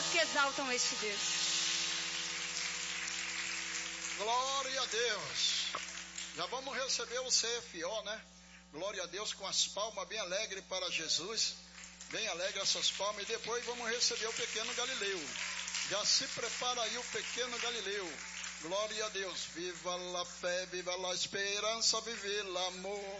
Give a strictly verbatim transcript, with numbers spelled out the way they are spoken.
que exaltam este Deus. Glória a Deus. Já vamos receber o C F O, né? Glória a Deus, com as palmas bem alegres para Jesus. Bem alegre essas palmas. E depois vamos receber o pequeno Galileu. Já se prepara aí o pequeno Galileu. Glória a Deus. Viva a fé, viva a esperança, viva o amor.